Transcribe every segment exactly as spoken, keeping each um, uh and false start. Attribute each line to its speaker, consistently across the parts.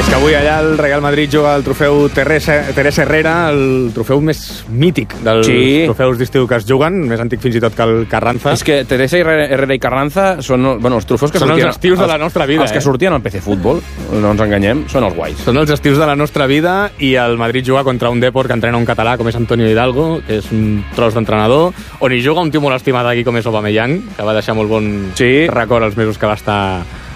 Speaker 1: és que avui allà el Real Madrid juga el trofeu Teresa, Teresa Herrera, el trofeu més mític dels sí. trofeus d'estiu que es juguen, més antic fins i tot que el Carranza.
Speaker 2: És que Teresa Herrera i Carranza són bueno, els trofeus que
Speaker 1: són
Speaker 2: sortien,
Speaker 1: els estius de la nostra vida.
Speaker 2: Els que
Speaker 1: eh?
Speaker 2: sortien al P C Futbol, no ens enganyem, són els guais.
Speaker 1: Són els estius de la nostra vida i el Madrid juga contra un Depor que entrena un català com és Antonio Hidalgo, que és un tros d'entrenador, on hi juga un tio molt estimat aquí com és Aubameyang, que va deixar molt bon sí. record els mesos que va estar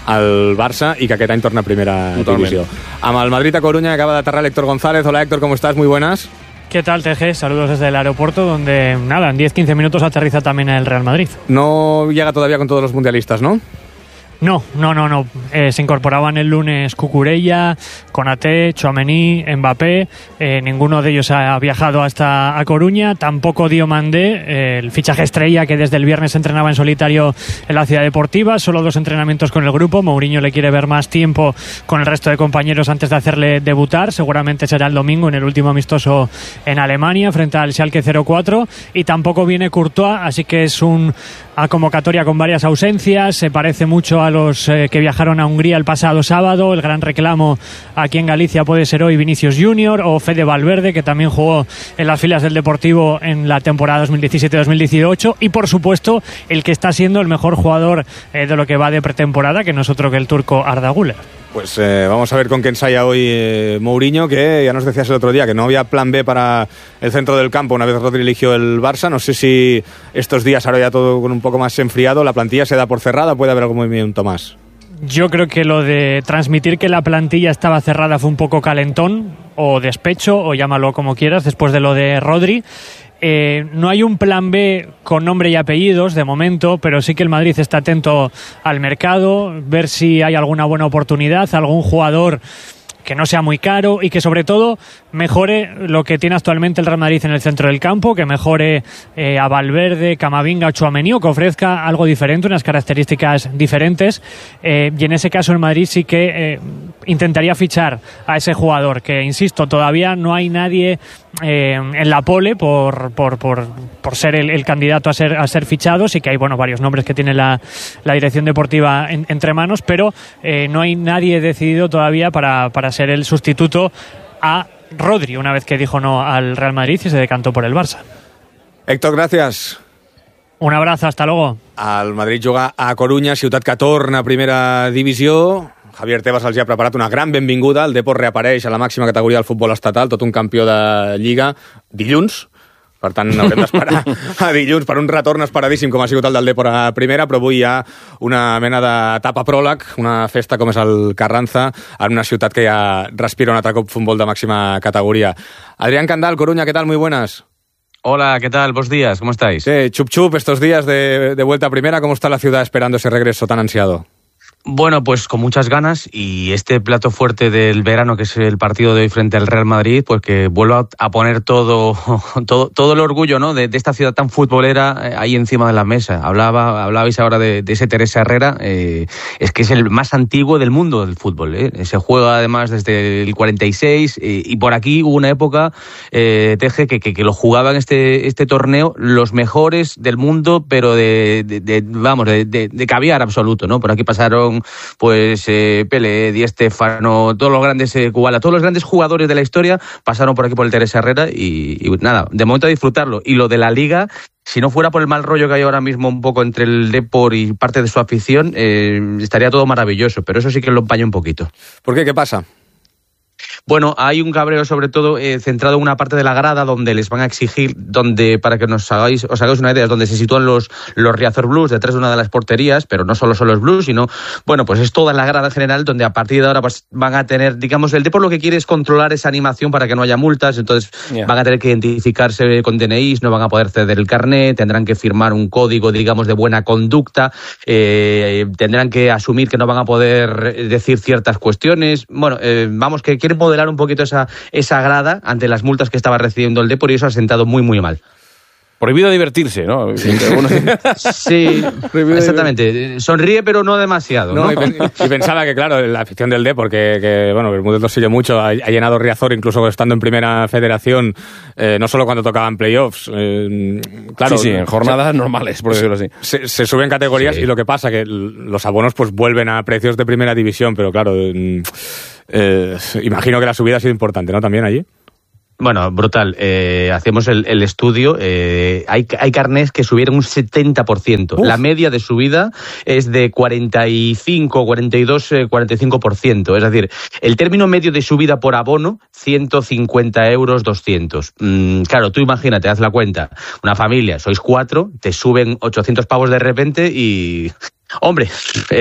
Speaker 1: al Barça y que aquest any torna a primera
Speaker 2: Totalment.
Speaker 1: divisió. Amb el Madrid a Coruña acaba de aterrar Héctor González. Hola Héctor, ¿cómo estás? Muy buenas.
Speaker 3: ¿Qué tal, T G? Saludos desde el aeropuerto donde, nada, en diez a quince minutos aterriza también el Real Madrid.
Speaker 1: No llega todavía con todos los mundialistas, ¿no?
Speaker 3: No, no, no, no. Eh, se incorporaban el lunes Cucurella, Konaté, Tchouaméni, Mbappé. Eh, ninguno de ellos ha viajado hasta a Coruña. Tampoco Diomandé, eh, el fichaje estrella que desde el viernes entrenaba en solitario en la ciudad deportiva. Solo dos entrenamientos con el grupo. Mourinho le quiere ver más tiempo con el resto de compañeros antes de hacerle debutar. Seguramente será el domingo en el último amistoso en Alemania frente al Schalke cero cuatro. Y tampoco viene Courtois, así que es una convocatoria con varias ausencias. Se parece mucho a los eh, que viajaron a Hungría el pasado sábado. El gran reclamo aquí en Galicia puede ser hoy Vinicius Junior o Fede Valverde, que también jugó en las filas del Deportivo en la temporada dos mil diecisiete dos mil dieciocho, y por supuesto el que está siendo el mejor jugador eh, de lo que va de pretemporada, que no es otro que el turco Arda Güler.
Speaker 1: Pues eh, vamos a ver con qué ensaya hoy eh, Mourinho, que ya nos decías el otro día que no había plan B para el centro del campo una vez Rodri eligió el Barça. No sé si estos días, ahora ya todo con un poco más enfriado, la plantilla se da por cerrada, puede haber algún movimiento más.
Speaker 3: Yo creo que lo de transmitir que la plantilla estaba cerrada fue un poco calentón o despecho, o llámalo como quieras, después de lo de Rodri. Eh, no hay un plan B con nombre y apellidos de momento, pero sí que el Madrid está atento al mercado, ver si hay alguna buena oportunidad, algún jugador que no sea muy caro y que sobre todo mejore lo que tiene actualmente el Real Madrid en el centro del campo, que mejore eh, a Valverde, Camavinga o Tchouaméni, que ofrezca algo diferente, unas características diferentes, eh, y en ese caso el Madrid sí que eh, intentaría fichar a ese jugador, que insisto, todavía no hay nadie eh, en la pole por, por, por, por ser el, el candidato a ser, a ser fichado. Sí que hay bueno, varios nombres que tiene la, la dirección deportiva en, entre manos, pero eh, no hay nadie decidido todavía para, para ser el sustituto a Rodri, una vez que dijo no al Real Madrid y se decantó por el Barça.
Speaker 1: Héctor, gracias.
Speaker 3: Un abrazo, hasta luego.
Speaker 1: El Madrid juga a Coruña, ciutat que torna a primera divisió. Javier Tebas els ha preparat una gran benvinguda. El Depor reapareix a la màxima categoria del futbol estatal, tot un campió de Lliga dilluns. Per tant, haurem d'esperar a dilluns per un retorn esperadíssim com ha sigut el del Depor a primera, però avui hi ha una mena d'etapa pròleg, una festa com és el Carranza, en una ciutat que ja respira un altre cop futbol de màxima categoria. Adrián Candal, Coruña, ¿qué tal? Muy buenas.
Speaker 4: Hola, ¿qué tal? Buenos días, ¿cómo estáis?
Speaker 1: Sí, chup chup, estos días de, de vuelta a primera, ¿cómo está la ciudad esperando ese regreso tan ansiado?
Speaker 4: Bueno, pues con muchas ganas, y este plato fuerte del verano, que es el partido de hoy frente al Real Madrid, pues que vuelva a poner todo todo, todo el orgullo, ¿no?, de, de esta ciudad tan futbolera ahí encima de la mesa. Hablaba Hablabais ahora de, de ese Teresa Herrera, eh, es que es el más antiguo del mundo del fútbol, ¿eh? Se juega además desde el cuarenta y seis, eh, y por aquí hubo una época, eh, Teje, que, que, que lo jugaban este, este torneo los mejores del mundo, pero de, de, de vamos, de, de, de caviar absoluto, ¿no? Por aquí pasaron pues eh, Pelé, Di Stéfano, todos los grandes eh, Kubala, todos los grandes jugadores de la historia pasaron por aquí por el Teresa Herrera y, y nada, de momento a disfrutarlo. Y lo de la Liga, si no fuera por el mal rollo que hay ahora mismo un poco entre el Depor y parte de su afición, eh, estaría todo maravilloso, pero eso sí que lo empaña un poquito.
Speaker 1: ¿Por qué? ¿Qué pasa?
Speaker 4: Bueno, hay un cabreo sobre todo eh, centrado en una parte de la grada donde les van a exigir, donde, para que nos hagáis, os hagáis una idea, es donde se sitúan los, los Riazor Blues detrás de una de las porterías, pero no solo son los Blues, sino, bueno, pues es toda la grada general donde a partir de ahora pues van a tener, digamos, el Depor lo que quiere es controlar esa animación para que no haya multas, entonces yeah. van a tener que identificarse con D N Is, no van a poder ceder el carnet, tendrán que firmar un código, digamos, de buena conducta, eh, tendrán que asumir que no van a poder decir ciertas cuestiones, bueno, eh, vamos, que quieren modelar un poquito esa, esa grada ante las multas que estaba recibiendo el Depor, y eso ha sentado muy muy mal.
Speaker 2: Prohibido divertirse, ¿no?
Speaker 4: Sí, sí, exactamente. Sonríe, pero no demasiado, ¿no?
Speaker 1: no y, y pensaba que, claro, la afición del Depor, que, que bueno, el Bermúdez lo sigue mucho, ha, ha llenado Riazor, incluso estando en primera federación, eh, no solo cuando tocaban playoffs. Eh, claro,
Speaker 2: sí, sí, en jornadas se, normales, por decirlo así.
Speaker 1: Se, se suben categorías sí. Y lo que pasa que los abonos pues vuelven a precios de primera división, pero claro... Eh, Eh, imagino que la subida ha sido importante, ¿no? También allí.
Speaker 4: Bueno, brutal. Eh, hacemos el, el estudio. Eh, hay, hay carnés que subieron un setenta por ciento. Uf. La media de subida es de cuarenta y cinco, cuarenta y dos, cuarenta y cinco por ciento. Es decir, el término medio de subida por abono, ciento cincuenta euros, doscientos. Mm, claro, tú imagínate, haz la cuenta. Una familia, sois cuatro, te suben ochocientos pavos de repente y... Hombre,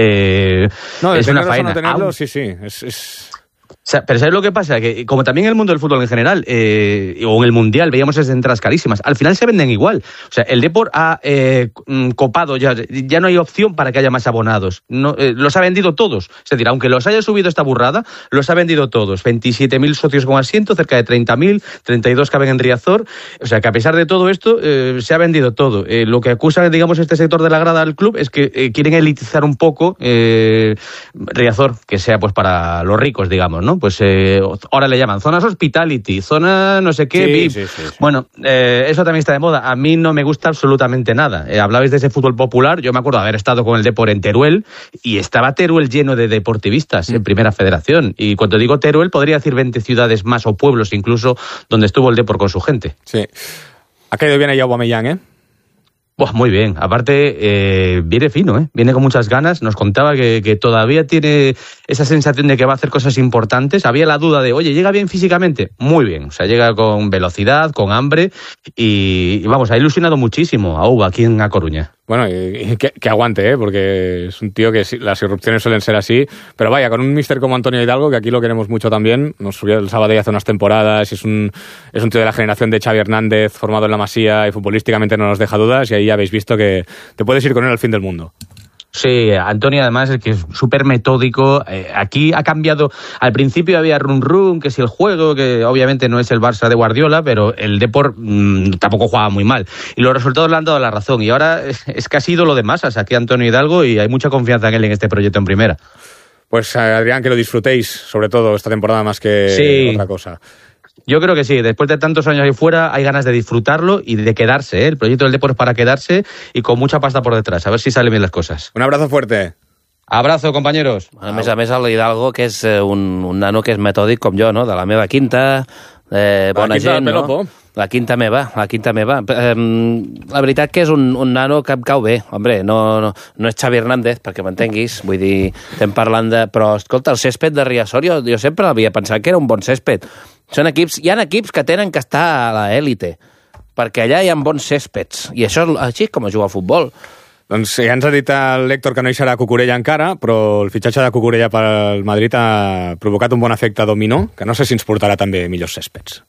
Speaker 4: eh,
Speaker 1: no,
Speaker 4: es una faena.
Speaker 1: No tenerlo, sí, sí, es... es...
Speaker 4: O sea, pero ¿sabes lo que pasa? Que como también en el mundo del fútbol en general, eh, o en el Mundial, veíamos esas entradas carísimas, al final se venden igual. O sea, el Depor ha eh, copado, ya, ya no hay opción para que haya más abonados. No, eh, los ha vendido todos. Es decir, aunque los haya subido esta burrada, los ha vendido todos. veintisiete mil socios con asiento, cerca de treinta mil, treinta y dos caben en Riazor. O sea, que a pesar de todo esto, eh, se ha vendido todo. Eh, lo que acusa, digamos, este sector de la grada del club es que eh, quieren elitizar un poco eh, Riazor, que sea pues para los ricos, digamos, ¿no? Pues eh, ahora le llaman zonas hospitality, zona no sé qué,
Speaker 1: sí,
Speaker 4: V I P.
Speaker 1: Sí, sí, sí.
Speaker 4: Bueno, eh, eso también está de moda. A mí no me gusta absolutamente nada. Eh, hablabais de ese fútbol popular. Yo me acuerdo de haber estado con el Depor en Teruel y estaba Teruel lleno de deportivistas mm. en Primera Federación. Y cuando digo Teruel, podría decir veinte ciudades más o pueblos incluso donde estuvo el Depor con su gente.
Speaker 1: Sí. Ha caído bien ahí Aubameyang, ¿eh?
Speaker 4: Buah, muy bien. Aparte, eh, viene fino, ¿eh? Viene con muchas ganas. Nos contaba que, que todavía tiene esa sensación de que va a hacer cosas importantes. Había la duda de, oye, ¿llega bien físicamente? Muy bien. O sea, llega con velocidad, con hambre y, y vamos, ha ilusionado muchísimo a Uba aquí en A Coruña.
Speaker 1: Bueno, y, y que, que aguante, ¿eh? Porque es un tío que sí, las irrupciones suelen ser así. Pero vaya, con un míster como Antonio Hidalgo, que aquí lo queremos mucho también, nos subió el Sabadell hace unas temporadas, y es un, es un tío de la generación de Xavi Hernández, formado en la Masía, y futbolísticamente no nos deja dudas, y ahí ya habéis visto que te puedes ir con él al fin del mundo.
Speaker 4: Sí, Antonio además es que es súper metódico. Eh, aquí ha cambiado. Al principio había run run, que si el juego, que obviamente no es el Barça de Guardiola, pero el Depor mmm, tampoco jugaba muy mal. Y los resultados le han dado la razón. Y ahora es, es casi ídolo de masas aquí Antonio Hidalgo y hay mucha confianza en él en este proyecto en primera.
Speaker 1: Pues Adrián, que lo disfrutéis, sobre todo esta temporada más que
Speaker 4: sí.
Speaker 1: otra cosa.
Speaker 4: Yo creo que sí, después de tantos años ahí fuera hay ganas de disfrutarlo y de quedarse, ¿eh? El proyecto del Depor es para quedarse y con mucha pasta por detrás, a ver si salen bien las cosas.
Speaker 1: Un abrazo fuerte.
Speaker 4: Abrazo, compañeros.
Speaker 2: A més a més, l'Hidalgo, que és un, un nano que és metòdic com jo, no? De la meva quinta, eh, bona
Speaker 1: la quinta
Speaker 2: gent, no? La quinta meva, la quinta meva. Eh, la veritat que és un, un nano que em cau bé. Hombre, no, no, no és Xavi Hernández, perquè m'entenguis. Vull dir, estem parlant de... Però, escolta, el césped de Riazor, jo, jo sempre havia pensat que era un bon césped. Són equips, hi ha equips que tenen que estar a l'élite, perquè allà hi ha bons céspeds, i això és així com es juga a futbol.
Speaker 1: Doncs ja ens ha dit l'Héctor que no hi serà Cucurella encara, però el fitxatge de Cucurella pel Madrid ha provocat un bon efecte dominó, que no sé si ens portarà també millors céspeds.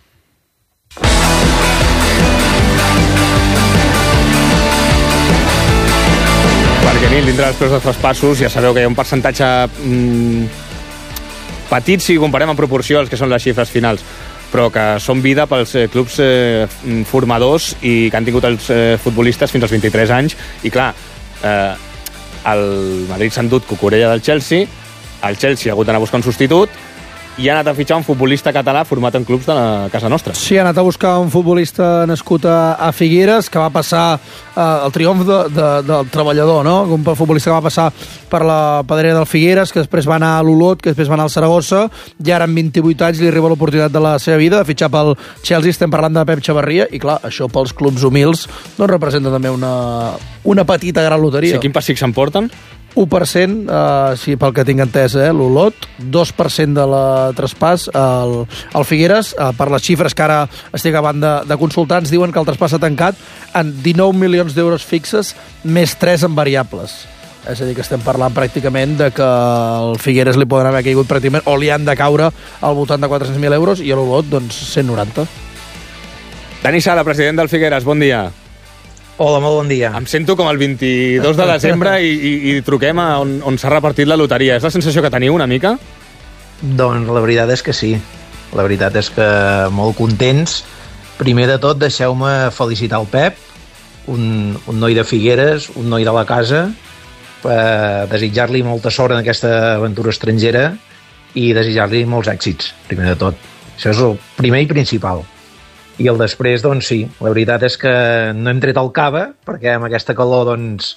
Speaker 1: Perquè Nil, dintre dels preus dels traspassos, ja sabeu que hi ha un percentatge mmm, petit si comparem en proporció als que són les xifres finals, però que són vida pels eh, clubs eh, formadors i que han tingut els eh, futbolistes fins als vint-i-tres anys. I clar, eh, el Madrid s'ha endut Cucurella del Chelsea, el Chelsea ha hagut d'anar a buscar un substitut i ha anat a fitxar un futbolista català format en clubs de la casa nostra.
Speaker 5: Sí, ha anat a buscar un futbolista nascut a, a Figueres, que va passar eh, el triomf de, de, del treballador, no? Un futbolista que va passar per la pedrera del Figueres, que després va anar a l'Olot, que després va anar al Saragossa, i ara amb vint-i-vuit anys li arriba l'oportunitat de la seva vida de fitxar pel Chelsea. Estem parlant de Pep Xavarria, i clar, això pels clubs humils doncs representa també una, una petita gran loteria.
Speaker 1: Sí, quin pessic s'emporten?
Speaker 5: u per cent, eh, sí, pel que tinc entès, eh, l'Olot, dos per cent de la traspàs al, al Figueres, eh, per les xifres que ara estic acabant de, de consultar, ens diuen que el traspàs s'ha tancat en dinou milions d'euros fixes més tres en variables. És a dir, que estem parlant pràcticament de que al Figueres li poden haver caigut pràcticament, o li han de caure al voltant de quatre-cents mil euros, i a l'Olot, doncs, cent noranta.
Speaker 1: Dani Sala, president del Figueres, bon dia.
Speaker 6: Hola, molt bon dia.
Speaker 1: Em sento com el vint-i-dos de desembre i, i, i truquem a on, on s'ha repartit la loteria. És la sensació que teniu una mica?
Speaker 6: Doncs la veritat és que sí. La veritat és que molt contents. Primer de tot, deixeu-me felicitar el Pep, un, un noi de Figueres, un noi de la casa, per desitjar-li molta sort en aquesta aventura estrangera i desitjar-li molts èxits, primer de tot. Això és el primer i principal. I el després, doncs sí, la veritat és que no hem tret el cava, perquè amb aquesta calor, doncs,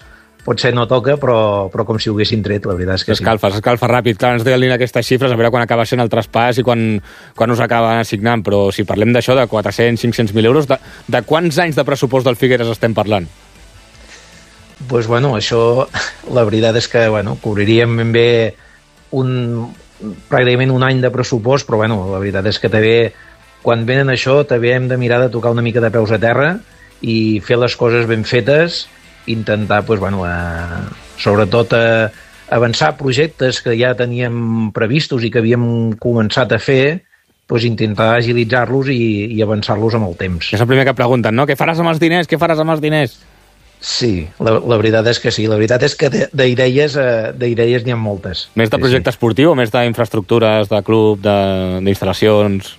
Speaker 6: potser no toca, però, però com si ho haguessin tret, la veritat és que sí.
Speaker 1: S'escalfa, s'escalfa ràpid. Clar, ens deien aquestes xifres, a veure quan acaba sent el traspàs i quan, quan us acaben assignant, però si parlem d'això, de quatre-cents, cinc-cents mil euros, de, de quants anys de pressupost del Figueres estem parlant?
Speaker 6: Doncs, pues, bueno, això, la veritat és que, bueno, cobriríem ben bé un, pràcticament un any de pressupost, però, bueno, la veritat és que també, quan venen això, també hem de mirar de tocar una mica de peus a terra i fer les coses ben fetes, intentar, pues, bueno, eh, sobretot eh, avançar projectes que ja teníem previstos i que havíem començat a fer, pues, intentar agilitzar-los i, i avançar-los amb el temps.
Speaker 1: És el primer que pregunten, no? Què faràs amb els diners? Què faràs amb els diners?
Speaker 6: Sí, la, la veritat és que sí. La veritat és que d'idees eh, d'idees n'hi ha moltes.
Speaker 1: Més de projecte sí, sí. esportiu o més d'infraestructures, de club, d'instal·lacions?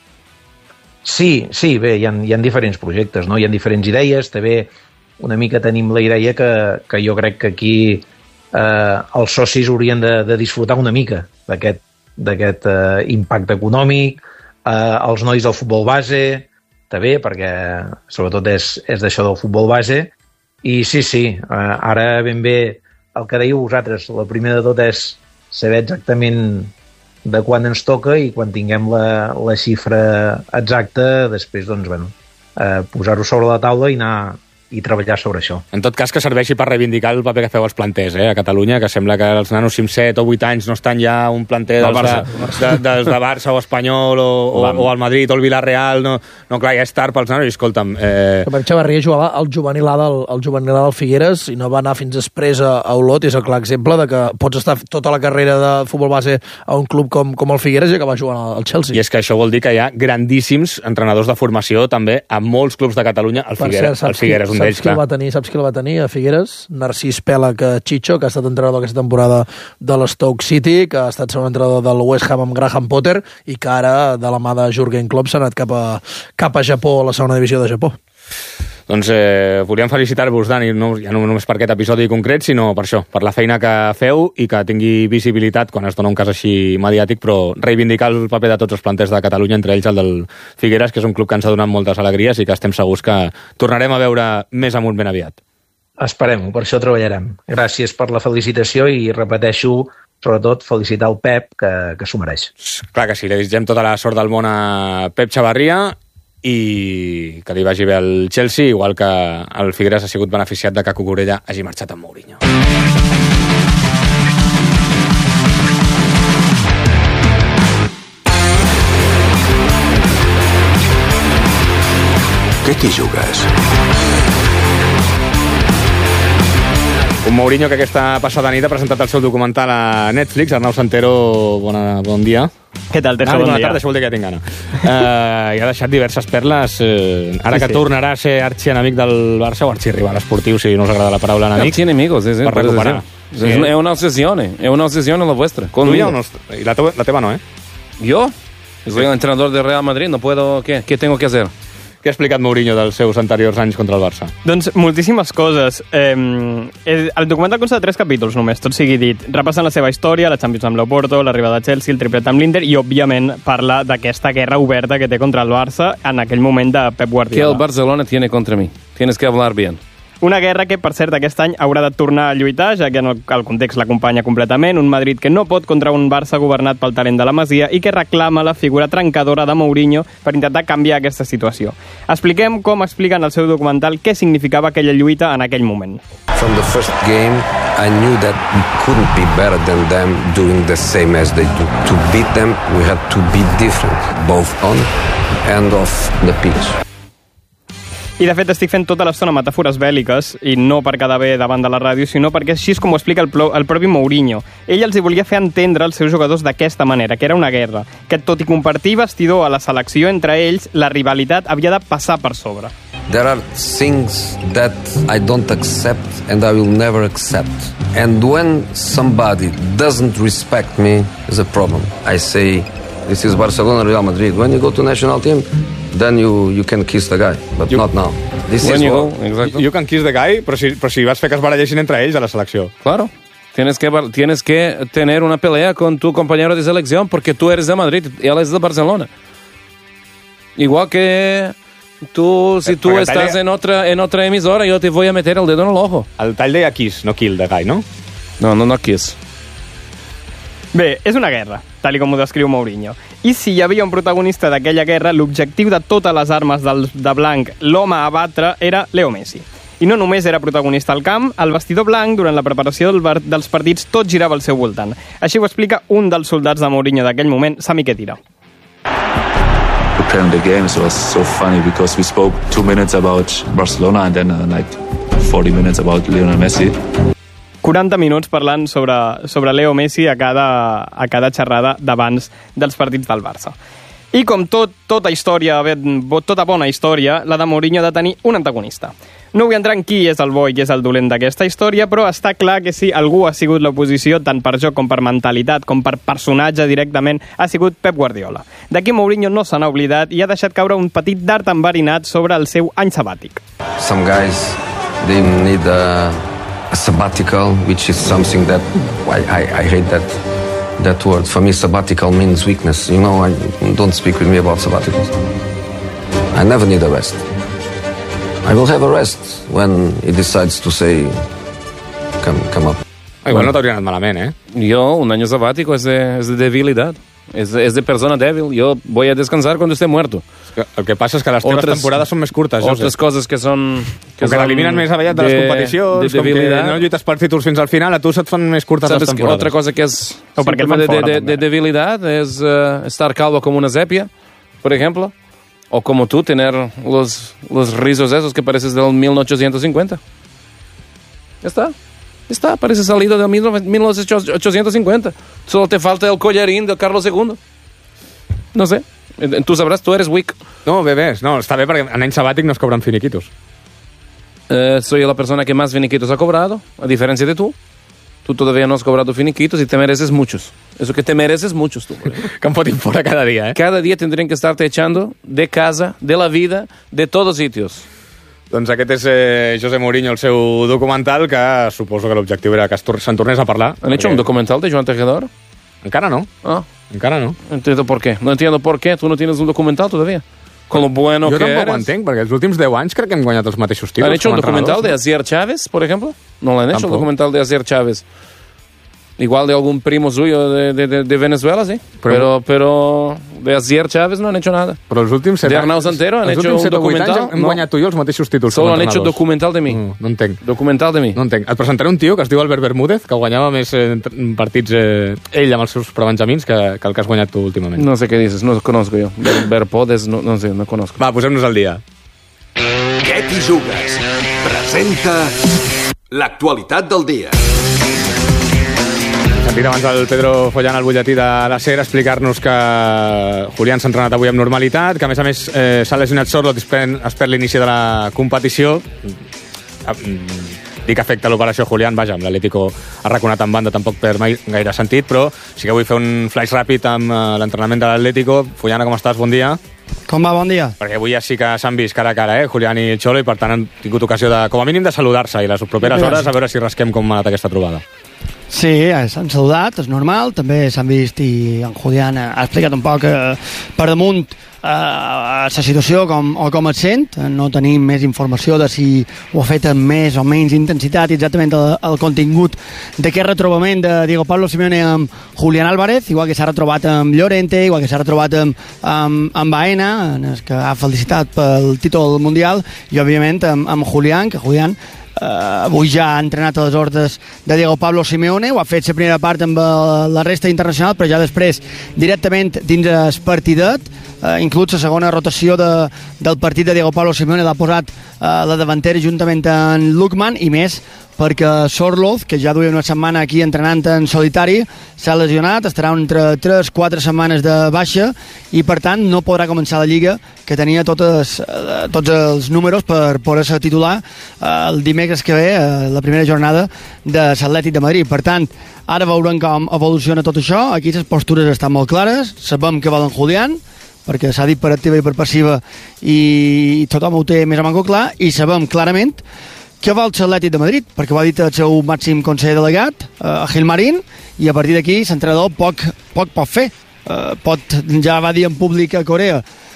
Speaker 6: Sí, sí, bé, hi ha, hi ha diferents projectes, no? Hi ha diferents idees, també una mica tenim la idea que, que jo crec que aquí eh, els socis haurien de, de disfrutar una mica d'aquest eh, impacte econòmic, eh, els nois del futbol base, també, perquè sobretot és, és d'això del futbol base, i sí, sí, eh, ara ben bé el que dèieu vosaltres, la primera de tot és saber exactament de quan ens toca i quan tinguem la, la xifra exacta, després, doncs, bueno, eh, posar-ho sobre la taula i anar i treballar sobre això.
Speaker 1: En tot cas, que serveixi per reivindicar el paper que feu els planters, eh, a Catalunya, que sembla que els nanos cinc, set o vuit anys no estan ja un planter dels de, de, de, de Barça o Espanyol o, o, o el Madrid o el Villarreal, no, no clar, ja és tard pels nanos, i escolta'm... Eh...
Speaker 5: Per Xavarria jugava al juvenil A del, el juvenil A del Figueres i no va anar fins després a, a Olot, és el clar exemple de que pots estar tota la carrera de futbol base a un club com, com el Figueres i acabar jugant al Chelsea.
Speaker 1: I és que això vol dir que hi ha grandíssims entrenadors de formació també a molts clubs de Catalunya, el Figueres, el Figueres un d'ells, clar.
Speaker 5: Va tenir, saps qui el va tenir a Figueres? Narcís Pèlac Chicho, que ha estat entrenador aquesta temporada de l'Stoke City, que ha estat segon entrenador del West Ham amb Graham Potter i que ara, de la mà de Jürgen Klopp, s'ha anat cap a, cap a Japó, a la segona divisió de Japó.
Speaker 1: Doncs eh, volíem felicitar-vos, Dani, no, ja no només per aquest episodi concret, sinó per això, per la feina que feu i que tingui visibilitat quan es dona un cas així mediàtic, però reivindicar el paper de tots els planters de Catalunya, entre ells el del Figueres, que és un club que ens ha donat moltes alegries i que estem segurs que tornarem a veure més amunt ben aviat.
Speaker 6: Esperem-ho, per això treballarem. Gràcies per la felicitació i repeteixo, sobretot, felicitar el Pep, que, que s'ho mereix.
Speaker 1: Clar que sí, li desitgem tota la sort del món a Pep Xavarria i que li vagi bé al Chelsea, igual que el Figueres ha sigut beneficiat de que Cucurella hagi marxat amb Mourinho.
Speaker 7: Què t'hi jugues?
Speaker 1: Un Mourinho que aquesta passada nit ha presentat el seu documental a Netflix. Arnau Santero, bona, bon dia.
Speaker 8: Què tal, Tercer?
Speaker 1: Ah,
Speaker 8: bon
Speaker 1: bona
Speaker 8: dia.
Speaker 1: tarda, això vol dir que ja tinc gana. Uh, I ha deixat diverses perles. Uh, ara sí, que sí. tornarà a ser arxienemic del Barça o arxirrival esportiu, si no us agrada la paraula enemic.
Speaker 2: Archienemigos, sí, sí.
Speaker 1: Per recuperar.
Speaker 2: Sí. Es una obsesión, es una obsesión la vuestra.
Speaker 1: Conmigo. No, y la, te, la teva no, ¿eh?
Speaker 2: ¿Yo? Soy el entrenador del Real Madrid, no puedo... ¿Qué, qué tengo que hacer?
Speaker 1: Què ha explicat Mourinho dels seus anteriors anys contra el Barça?
Speaker 8: Doncs moltíssimes coses. Eh, el documental consta de tres capítols només, tot sigui dit. Repassen la seva història, la Champions amb l'Oporto, l'arribada de Chelsea, el triplet amb l'Inter i, òbviament, parla d'aquesta guerra oberta que té contra el Barça en aquell moment de Pep Guardiola.
Speaker 2: Que el Barcelona tiene contra mi. Tienes que hablar bien.
Speaker 8: Una guerra que, per cert, aquest any haurà de tornar a lluitar, ja que en el, el context l'acompanya completament, un Madrid que no pot contra un Barça governat pel talent de la Masia i que reclama la figura trencadora de Mourinho per intentar canviar aquesta situació. Expliquem com expliquen al seu documental què significava aquella lluita en aquell moment.
Speaker 7: From the first game, I knew that we couldn't be better than them doing the same as they do. To beat them, we had to be different, both on and off the pitch.
Speaker 8: I, de fet, estic fent tota l'estona metàfores bèl·liques, i no per quedar bé davant de la ràdio, sinó perquè així és com ho explica el, el propi Mourinho. Ell els hi volia fer entendre als seus jugadors d'aquesta manera, que era una guerra, que tot i compartir vestidor a la selecció entre ells, la rivalitat havia de passar per sobre.
Speaker 7: There are things that I don't accept and I will never accept. And when somebody doesn't respect me, is a problem. I say, this is Barcelona, Real Madrid. When you go to national team, then you, you can kiss the guy, but you, not now. This
Speaker 2: when
Speaker 7: is
Speaker 2: you
Speaker 7: what...
Speaker 2: go, exacto.
Speaker 1: You can kiss the guy, però si, però si vas fer que es barallessin entre ells a la selecció.
Speaker 2: Claro. Tienes que, tienes que tener una pelea con tu compañero de selección porque tú eres de Madrid y él es de Barcelona. Igual que Tú, si tú
Speaker 1: Porque
Speaker 2: estás
Speaker 1: talla-
Speaker 2: en otra, en otra emisora, yo te voy a meter el dedo en el ojo.
Speaker 1: El tall deia Kiss, no Kill, de Guy, no?
Speaker 2: No, no, no Kiss.
Speaker 8: Bé, és una guerra, tal i com ho descriu Mourinho. I si hi havia un protagonista d'aquella guerra, l'objectiu de totes les armes del, de blanc, l'home a batre, era Leo Messi. I no només era protagonista al camp, al vestidor blanc, durant la preparació del bar, dels partits, tot girava al seu voltant. Així ho explica un dels soldats de Mourinho d'aquell moment, Sami Khedira.
Speaker 9: Preparing the games was so funny because we spoke two minutes about Barcelona and then uh, like forty minutes about Lionel Messi.
Speaker 8: quaranta minuts parlant sobre, sobre Leo Messi a cada, a cada xerrada d'abans dels partits del Barça. I com tot, tota història, tota bona història, la de Mourinho ha de tenir un antagonista. No vull entrar en qui és el bo i qui és el dolent d'aquesta història, però està clar que si algú ha sigut l'oposició, tant per joc com per mentalitat, com per personatge directament, ha sigut Pep Guardiola. D'aquí Mourinho no se n'ha oblidat i ha deixat caure un petit dart enverinat sobre el seu any sabàtic.
Speaker 7: Some guys, they need a, a sabbatical, which is something that I, I, I hate that that word. For me, sabbatical means weakness. You know, I, don't speak with me about sabbaticals. I never need a rest. I will have a rest when he decides to say, come, come up.
Speaker 1: Ah, igual no t'hauria anat malament, eh?
Speaker 2: Yo, un año sabático es de, es de debilidad. Es de, es de persona débil. Yo voy a descansar cuando esté muerto.
Speaker 1: El que passa és que les teves
Speaker 2: Otras-
Speaker 1: temporades són més curtes, Josep.
Speaker 2: Otras cosas que son...
Speaker 1: Com que t'eliminen més aviat de les competicions,
Speaker 2: de
Speaker 1: com que
Speaker 2: debilidad.
Speaker 1: no lluites per títols fins al final, a tu se't fan més curtes les
Speaker 2: ¿Sabes que
Speaker 1: temporades.
Speaker 2: otra cosa que es
Speaker 8: O porque el
Speaker 2: síntoma de,
Speaker 8: fan fora
Speaker 2: de-
Speaker 8: también.
Speaker 2: de debilidad es eh, estar calvo como una sepia, por ejemplo? O como tú, tener los, los rizos esos que pareces del mil ochocientos cincuenta. Ya está. Ya está, parece salido del mil ochocientos cincuenta. Solo te falta el collarín de Carlos segundo. No sé. Tú sabrás, tú eres weak.
Speaker 1: No, bé, bé, no, està bé perquè en any sabàtic no es cobren finiquitos.
Speaker 2: Eh, soy la persona que más finiquitos ha cobrado, a diferencia de tú. Tú todavía no has cobrado finiquitos y te mereces muchos. Eso que te mereces muchos tú.
Speaker 1: Que em fotin fora cada dia, eh?
Speaker 2: Cada día tendrían que estarte echando de casa, de la vida, de todos sitios.
Speaker 1: Doncs aquest és eh, José Mourinho, el seu documental, que suposo que l'objectiu era que es tor- se'n tornés a parlar.
Speaker 2: ¿Han hecho
Speaker 1: perquè-
Speaker 2: un documental de Joan Tejedor?
Speaker 1: Encara no,
Speaker 2: Ah,
Speaker 1: encara no.
Speaker 2: no entiendo por qué. No entiendo por qué tú no tienes un documental todavía. Con lo bueno
Speaker 1: Jo
Speaker 2: que
Speaker 1: tampoc ho
Speaker 2: eres.
Speaker 1: entenc, perquè els últims deu anys crec que hem guanyat els mateixos títols.
Speaker 2: ¿Han hecho un
Speaker 1: com a
Speaker 2: documental de
Speaker 1: entrenadors,
Speaker 2: Asier Chávez, por ejemplo? No lo han hecho, el
Speaker 1: Tampoco.
Speaker 2: documental de Asier Chávez. Igual de algún primo suyo de, de, de, de Venezuela, sí.
Speaker 1: Pero-
Speaker 2: Pero, pero de Asier Chávez no han hecho nada.
Speaker 1: no? Però els últims set
Speaker 2: De
Speaker 1: anys...
Speaker 2: Arnau Santero han
Speaker 1: els
Speaker 2: hecho
Speaker 1: últims
Speaker 2: un
Speaker 1: set o vuit anys
Speaker 2: documental?
Speaker 1: hem
Speaker 2: No.
Speaker 1: guanyat tu i jo els mateixos títols
Speaker 2: Solo
Speaker 1: com a
Speaker 2: han hecho
Speaker 1: entrenadors.
Speaker 2: documental de mí.
Speaker 1: No, no entenc.
Speaker 2: Documental de mí.
Speaker 1: No entenc. Et presentaré un tio que es diu Albert Bermúdez, que guanyava més eh, partits eh, ell amb els seus prebenjamins que, que el que has guanyat tu últimament.
Speaker 2: No sé qué dices, no conozco yo. Ver, ver podes, no, no sé, no conozco.
Speaker 1: Va, posem-nos al dia.
Speaker 10: Què t'hi jugues? Presenta l'actualitat del dia.
Speaker 1: Sentit abans el Pedro Follan al butlletí de la SER explicar-nos que Julián s'ha entrenat avui amb normalitat, que a més a més eh, s'ha lesionat Sorloth, es perd, es perd l'inici de la competició. Dic que afecta l'operació Julián, vaja, amb l'Atlético arraconat en banda tampoc perd mai gaire sentit, però sí que vull fer un flash ràpid amb eh, l'entrenament de l'Atlético. Follana, com estàs? Bon dia.
Speaker 5: Com va? Bon dia.
Speaker 1: Perquè avui ja sí que s'han vist cara a cara, eh, Julián i Xolo, i per tant han tingut ocasió de, com a mínim, de saludar-se, i les properes hores a veure si rasquem com ha anat aquesta trobada.
Speaker 5: Sí, eh, s'han saludat, és normal, també s'han vist i en Julián ha explicat un poc eh, per damunt eh, la situació com, o com et sent, no tenim més informació de si ho ha fet amb més o menys intensitat i exactament el, el contingut d'aquest retrobament de Diego Pablo Simeone amb Julián Álvarez, igual que s'ha retrobat amb Llorente, igual que s'ha retrobat amb, amb, amb Baena, en el que ha felicitat pel títol mundial, i òbviament amb, amb Julián, que Julián Uh, avui ja ha entrenat a les ordres de Diego Pablo Simeone, ho ha fet la primera part amb uh, la resta internacional, però ja després directament dins el partidet, uh, inclús la segona rotació de, del partit de Diego Pablo Simeone l'ha posat uh, la davantera juntament amb Lukman, i més perquè Sorloth, que ja duia una setmana aquí entrenant en solitari, s'ha lesionat, estarà entre tres a quatre setmanes de baixa i per tant no podrà començar la Lliga, que tenia totes, eh, tots els números per poder ser titular eh, el dimecres que ve, eh, la primera jornada de l'Atlètic de Madrid. Per tant, ara veurem com evoluciona tot això. Aquí les postures estan molt clares, sabem que volen Julián, perquè s'ha dit per activa i per passiva i tothom ho té més o menys clar, i sabem clarament què vol l'Atlètic de Madrid, perquè ho ha dit el seu màxim conseller delegat, eh, Gil Marín, i a partir d'aquí l'entrenador poc, poc pot fer. Eh, pot, ja va dir en públic a Corea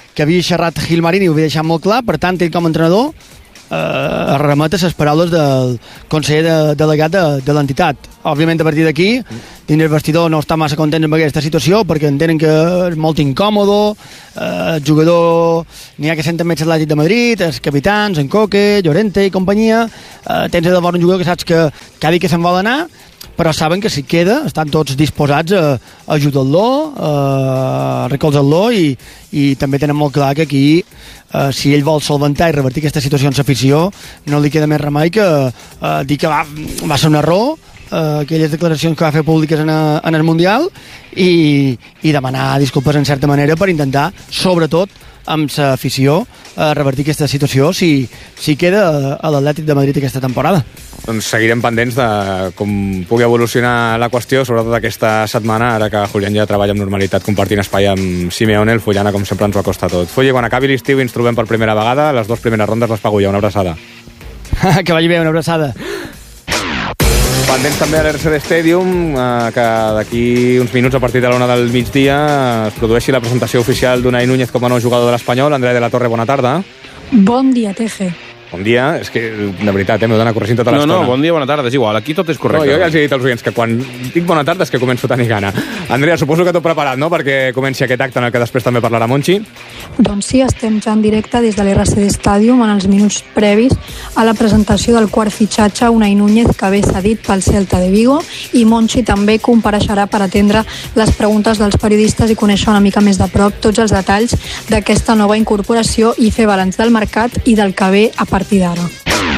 Speaker 11: que havia xerrat Gilmarín i ho havia deixat molt clar, per tant, ell com a entrenador eh, remet a les paraules del conseller de, delegat de, de l'entitat. Òbviament, a partir d'aquí, dins el vestidor no està massa content amb aquesta situació perquè entenen que és molt incòmodo, eh, el jugador n'hi ha que senten més l'Atlètic de Madrid, els capitans, en Coque, Llorente i companyia, eh, tens de vora un jugador que saps que cada dia que se'n vol anar, però saben que si queda estan tots disposats a, a ajudar-lo, a recolzar-lo i, i també tenen molt clar que aquí eh, si ell vol solventar i revertir aquesta situació en l'afició no li queda més remei que eh, dir que va, va ser un error eh, aquelles declaracions que va fer públiques en, a, en el Mundial i, i demanar disculpes en certa manera per intentar, sobretot amb l'afició, a revertir aquesta situació si, si queda a l'Atlètic de Madrid aquesta temporada.
Speaker 1: Doncs seguirem pendents de com pugui evolucionar la qüestió, sobretot aquesta setmana, ara que Julián ja treballa amb normalitat compartint espai amb Simeone, el Fullana, com sempre, ens ho acosta tot. Fulli, quan acabi l'estiu ens trobem per primera vegada, les dues primeres rondes les pago jo, una abraçada.
Speaker 11: Que vagi bé, una abraçada.
Speaker 1: Pendents també a l'R C D Stadium, eh, que d'aquí uns minuts, a partir de l'una del migdia, es produeixi la presentació oficial d'Unai Núñez com a nou jugador de l'Espanyol. Andrea de la Torre, bona tarda.
Speaker 12: Bon dia, Teje.
Speaker 1: Bon dia, és que, de veritat, eh, m'ho dona corregint tota
Speaker 2: no,
Speaker 1: l'estona.
Speaker 2: No, bon dia, bona tarda, és igual, aquí tot és correcte.
Speaker 1: No, jo ja els he dit als oients que quan dic bona tarda és que començo a tenir gana. Andrea, suposo que t'ho preparat, no?, perquè comenci aquest acte en el que després també parlarà Monchi.
Speaker 12: Doncs sí, estem ja en directe des de l'R C D Stadium en els minuts previs a la presentació del quart fitxatge Unai Núñez, que ve cedit pel Celta de Vigo, i Monchi també compareixerà per atendre les preguntes dels periodistes i conèixer una mica més de prop tots els detalls d'aquesta nova incorporació i fer balanç del mercat i del que ve a partir d'ara.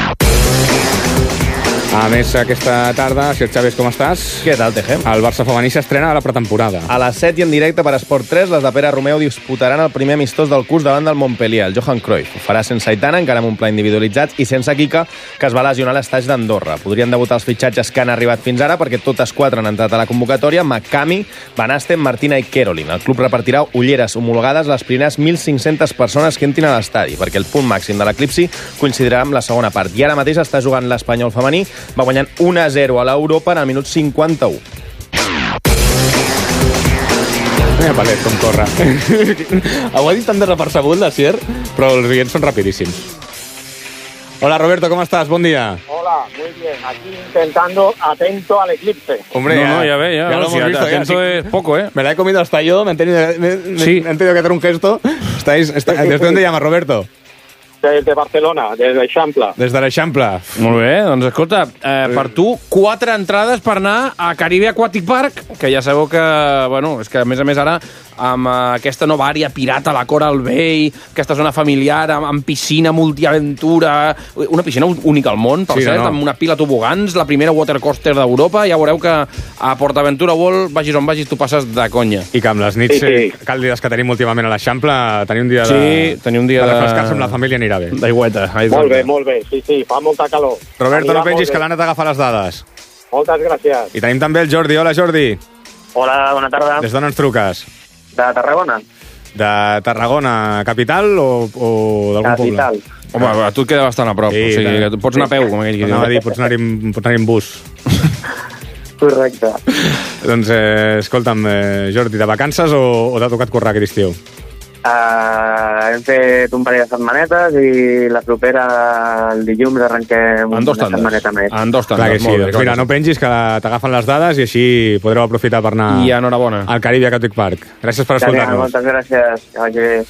Speaker 1: A més, aquesta tarda, Sergi Chávez, com estàs?
Speaker 13: Què tal, Teje?
Speaker 1: El Barça femení s'estrena a la pretemporada.
Speaker 13: A les set i en directe per Esport tres, les de Pere Romeu disputaran el primer amistós del curs davant del Montpellier, el Johan Cruyff. Ho farà sense Aitana, encara amb un pla individualitzat, i sense Kika, que es va lesionar a l'estaix d'Andorra. Podrien debutar els fitxatges que han arribat fins ara, perquè totes quatre han entrat a la convocatòria: Makami, Van Asten, Martina i Kerolin. El club repartirà ulleres homologades a les primeres mil cinc-centes persones que entrin a l'estadi, perquè el punt màxim de l'eclipsi coincidirà amb la segona part. I ara mateix està jugant l'Espanyol femení, va guanyant un a zero a l'Europa en el minut cinquanta-u.
Speaker 1: Mira, Palet, com corre. Ho ha dit tan desapercebut, la Sier, però els oients són rapidíssims. Hola, Roberto, ¿cómo estás? Buen día.
Speaker 14: Hola, muy bien. Aquí intentando atento al eclipse.
Speaker 1: Hombre,
Speaker 2: no,
Speaker 1: ya,
Speaker 2: no, ya ve, ya.
Speaker 1: ya
Speaker 2: No,
Speaker 1: lo
Speaker 2: si
Speaker 1: hemos visto.
Speaker 2: atento
Speaker 1: ya,
Speaker 2: es poco, ¿eh?
Speaker 1: Me la he comido hasta yo, me han tenido, me,
Speaker 2: Sí.
Speaker 1: me han tenido que hacer un gesto. Estáis, está, ¿Desde dónde llamas, Roberto?
Speaker 14: Desde Barcelona, desde l'Eixample.
Speaker 1: Des de l'Eixample.
Speaker 2: Molt bé, doncs escolta, eh, per tu, quatre entrades per anar a Caribe Aquatic Park, que ja sabeu que, bueno, és que a més a més ara amb aquesta nova àrea pirata, la Coral Bay, aquesta zona familiar, amb, amb piscina multiaventura, una piscina única al món, per
Speaker 1: Sí,
Speaker 2: cert,
Speaker 1: no, no.
Speaker 2: amb una pila tobogans, la primera watercoaster d'Europa. Ja veureu que a PortAventura World, vagis on vagis, tu passes de conya.
Speaker 1: I que amb les nits
Speaker 2: Sí, sí.
Speaker 1: eh, càlides que tenim últimament a l'Eixample, tenir un dia de,
Speaker 2: Sí, tenir un dia
Speaker 1: de
Speaker 2: de-
Speaker 1: refrescar-se amb la família anirà bé.
Speaker 2: D'aigüeta.
Speaker 14: Molt bé, molt bé. Sí, sí, fa molta calor.
Speaker 1: Roberto,
Speaker 14: Anirà
Speaker 1: no pengis,
Speaker 14: molt
Speaker 1: que
Speaker 14: bé.
Speaker 1: l'ha anat a agafar les dades.
Speaker 14: Moltes gràcies.
Speaker 1: I tenim també el Jordi. Hola, Jordi.
Speaker 15: Hola, bona tarda.
Speaker 1: Des d'on ens truques?
Speaker 15: De Tarragona.
Speaker 1: De Tarragona, capital o, o d'algun poble?
Speaker 15: Capital.
Speaker 2: Home, a tu et queda bastant a prop,
Speaker 1: Sí,
Speaker 2: o sigui,
Speaker 1: tant.
Speaker 2: que tu pots anar a peu, com aquell que diu.
Speaker 1: Anava a dir, pots anar-hi en, pots anar en bus.
Speaker 15: Correcte.
Speaker 1: Doncs, eh, escolta'm, eh, Jordi, de vacances o, o t'ha tocat currar aquest estiu?
Speaker 15: Uh, hem fet un parell de setmanetes i la propera, el dilluns, arrenquem
Speaker 2: En dos
Speaker 15: una
Speaker 2: tandes.
Speaker 15: setmaneta més.
Speaker 2: En dos
Speaker 1: Clar
Speaker 2: tandes,
Speaker 1: que sí,
Speaker 2: molt bé.
Speaker 1: doncs mira, no pengis, que t'agafen les dades i així podreu aprofitar per anar
Speaker 2: I enhorabona.
Speaker 1: al Caribe Aquatic Park. Gràcies per
Speaker 15: Genial,
Speaker 1: escoltar-nos.
Speaker 15: moltes gràcies. Que vagi bé.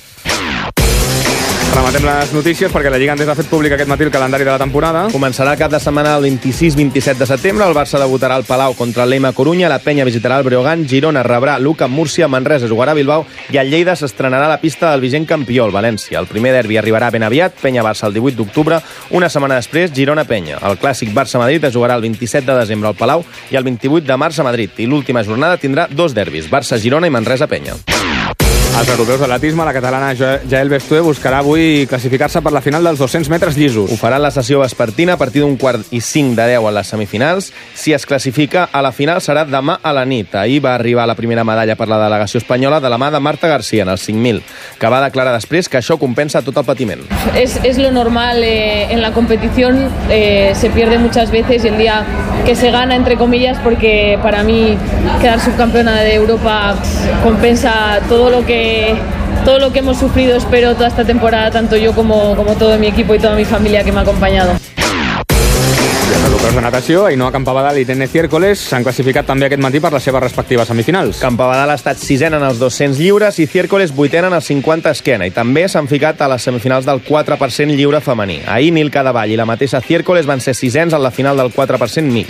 Speaker 1: Rematem les notícies perquè la Lliga Endesa ha fet públic aquest matí el calendari de la temporada.
Speaker 13: Començarà el cap de setmana el vint-i-sis vint-i-set de setembre. El Barça debutarà al Palau contra l'Ema Corunya, la Penya visitarà el Breogán, Girona rebrà l'U C A M Múrcia, Manresa jugarà a Bilbao i el Lleida s'estrenarà a la pista del vigent campió, el València. El primer derbi arribarà ben aviat, Penya-Barça el divuit d'octubre, una setmana després Girona-Penya. El clàssic Barça-Madrid es jugarà el vint-i-set de desembre al Palau i el vint-i-vuit de març a Madrid. I l'última jornada tindrà dos derbis, Barça-Girona i Manresa-Penya.
Speaker 1: Els europeus d'atletisme, la catalana Jael Bestué buscarà avui classificar-se per la final dels dos-cents metres llisos.
Speaker 13: Ho farà en la sessió vespertina a partir d'un quart i cinc de deu a les semifinals. Si es classifica a la final serà demà a la nit. Ahir va arribar la primera medalla per la delegació espanyola de la mà de Marta García en els cinc mil, que va declarar després que això compensa tot el patiment.
Speaker 16: Es, es lo normal eh, en la competición, eh, se pierde muchas veces y el día que se gana, entre comillas, porque para mí quedar subcampeona de Europa compensa todo lo que todo lo que hemos sufrido, espero, toda esta temporada, tanto yo como, como todo mi equipo y toda mi familia que me ha acompañado.
Speaker 1: Els educadors de natació, Ainhoa Campabadal i Irene Ciércoles, s'han classificat també aquest matí per les seves respectives semifinals.
Speaker 13: Campabadal ha estat sisena en els dos-cents lliures i Ciércoles vuitena en els cinquanta esquena, i també s'han ficat a les semifinals del quatre per cent lliure femení. Ahir Nil Cadavall i la mateixa Ciércoles van ser sisens en la final del quatre per cent mix.